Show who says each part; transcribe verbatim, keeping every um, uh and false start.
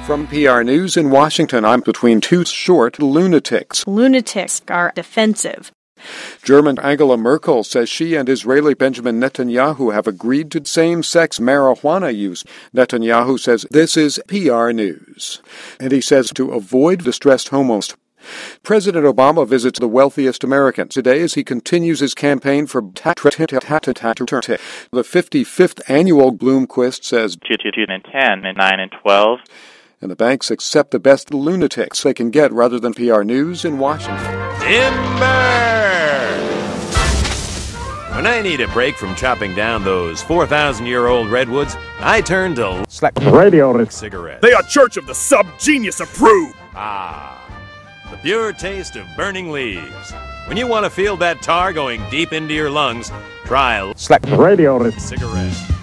Speaker 1: From P R News in Washington, I'm between two short lunatics.
Speaker 2: Lunatics are defensive.
Speaker 1: German Angela Merkel says she and Israeli Benjamin Netanyahu have agreed to same-sex marijuana use. Netanyahu says this is P R News. And he says to avoid distressed homos. President Obama visits the wealthiest Americans today as he continues his campaign for the fifty-fifth annual Bloomquist says
Speaker 3: two, two, two, and ten, and nine, and twelve.
Speaker 1: And the banks accept the best lunatics they can get rather than P R News in Washington.
Speaker 4: Timber! When I need a break from chopping down those four thousand year old redwoods, I turn to
Speaker 5: Slap Radio
Speaker 4: cigarettes.
Speaker 6: They are Church of the Sub-Genius approved!
Speaker 4: Ah, the pure taste of burning leaves. When you want to feel that tar going deep into your lungs, try
Speaker 5: Slap Radio
Speaker 4: cigarette.